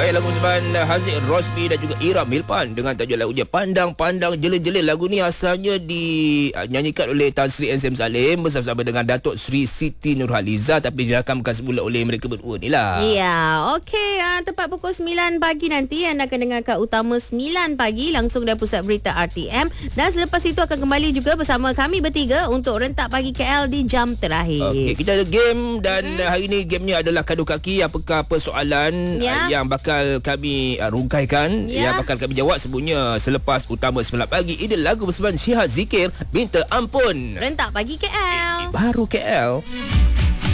Baik, lagu bersama Haziq Rosby dan juga Ira Milpan dengan tajuk lagu je Pandang-Pandang Jela-Jela. Lagu ni asalnya dinyanyikan oleh Tan Sri N. Salim bersama-sama dengan Datuk Sri Siti Nurhaliza, tapi dirakamkan semula oleh mereka berdua ni lah. Ya, okey. Tepat pukul 9 pagi nanti anda akan dengarkan Utama 9 pagi langsung dari Pusat Berita RTM. Dan selepas itu akan kembali juga bersama kami bertiga untuk Rentak Pagi KL di jam terakhir. Okey, kita ada game dan hari ni gamenya adalah kadu kaki. Apakah persoalan yang bakal kami rungkaikan, yang bakal kami jawab semuanya selepas Utama 9 pagi. Ini lagu bersama Syihaz Zikir, Minta Ampun. Rentak Pagi KL. Baru KL.